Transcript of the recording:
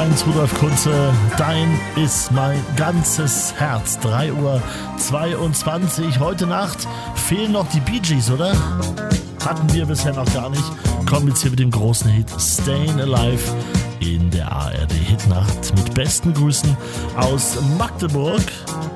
1, Rudolf Kunze, dein ist mein ganzes Herz. 3:22 Uhr. Heute Nacht fehlen noch die Bee Gees, oder? Hatten wir bisher noch gar nicht. Kommen jetzt hier mit dem großen Hit Stayin' Alive in der ARD Hitnacht. Mit besten Grüßen aus Magdeburg.